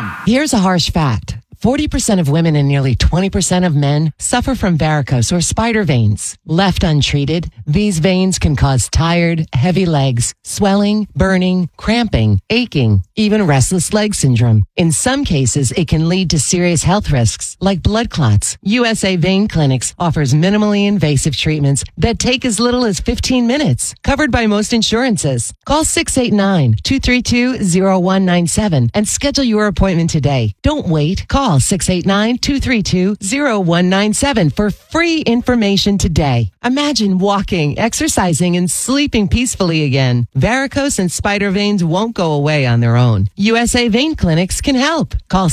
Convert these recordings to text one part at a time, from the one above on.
Culver's.com. Here's a harsh fact. 40% of women and nearly 20% of men suffer from varicose or spider veins. Left untreated, these veins can cause tired, heavy legs, swelling, burning, cramping, aching, even restless leg syndrome. In some cases, it can lead to serious health risks like blood clots. USA Vein Clinics offers minimally invasive treatments that take as little as 15 minutes, covered by most insurances. Call 689-232-0197 and schedule your appointment today. Don't wait. Call 689-232-0197 for free information today. Imagine walking, exercising, and sleeping peacefully again. Varicose and spider veins won't go away on their own. USA Vein Clinics can help. Call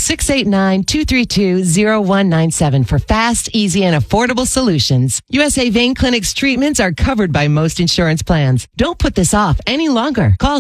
689-232-0197 for fast, easy, and affordable solutions. USA Vein Clinics treatments are covered by most insurance plans. Don't put this off any longer. Call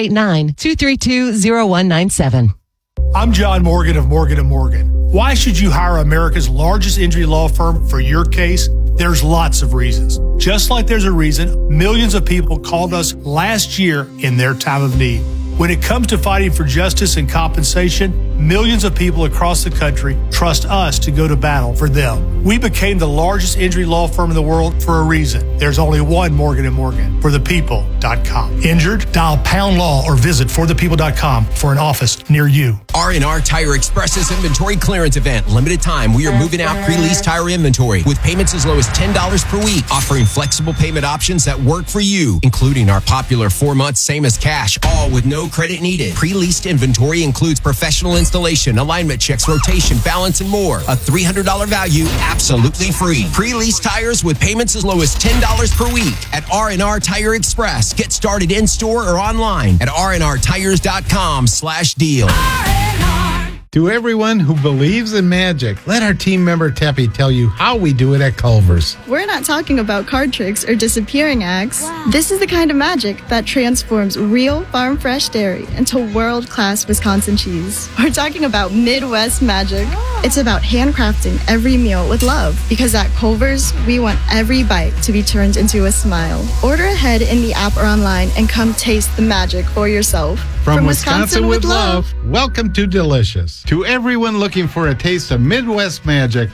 689-232-0197. I'm John Morgan of Morgan & Morgan. Why should you hire America's largest injury law firm for your case? There's lots of reasons. Just like there's a reason millions of people called us last year in their time of need. When it comes to fighting for justice and compensation, millions of people across the country trust us to go to battle for them. We became the largest injury law firm in the world for a reason. There's only one Morgan & Morgan, forthepeople.com. Injured? Dial pound law or visit forthepeople.com for an office near you. R&R Tire Express's inventory clearance event. Limited time. We are moving out pre-lease tire inventory with payments as low as $10 per week, offering flexible payment options that work for you, including our popular 4 months same as cash, all with no credit needed. Pre-leased inventory includes professional installation, alignment checks, rotation, balance, and more. A $300 value, absolutely free. Pre-leased tires with payments as low as $10 per week at R&R Tire Express. Get started in-store or online at rnrtires.com/deal. To everyone who believes in magic, let our team member Teppy tell you how we do it at Culver's. We're not talking about card tricks or disappearing acts. Wow. This is the kind of magic that transforms real farm-fresh dairy into world-class Wisconsin cheese. We're talking about Midwest magic. Oh. It's about handcrafting every meal with love, because at Culver's, we want every bite to be turned into a smile. Order ahead in the app or online and come taste the magic for yourself. From Wisconsin with love, welcome to Delicious. To everyone looking for a taste of Midwest magic,